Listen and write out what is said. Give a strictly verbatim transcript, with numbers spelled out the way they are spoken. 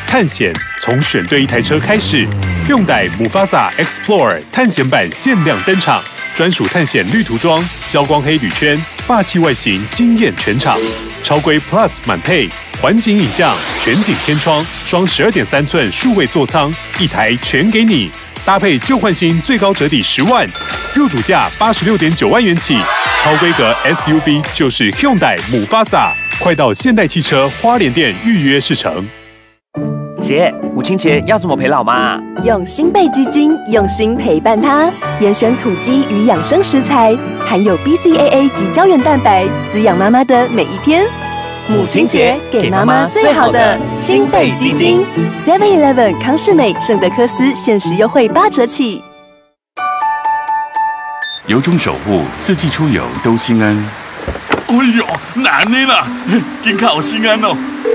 探险从选对一台车开始。Hyundai Mufasa Explorer 探险版限量登场，专属探险绿涂装，消光黑铝圈，霸气外形惊艳全场。超规 Plus 满配，环景影像，全景天窗，双十二点三寸数位座舱，一台全给你。搭配旧换新，最高折抵十万，入主价八十六点九万元起。超规格 S U V 就是 Hyundai Mufasa， 快到现代汽车花莲店预约试乘。 姐，母亲节要怎么陪老妈？ 用新贝基金用心陪伴她，严选土鸡与养生食材，含有 B C A A 及胶原蛋白，滋养妈妈的每一天。母亲节给妈妈最好的新贝基金 ，Seven Eleven 康士美圣德科斯限时优惠八折起。 由衷守护，四季出游都心安。 哎呦，难的啦，真靠心安哦！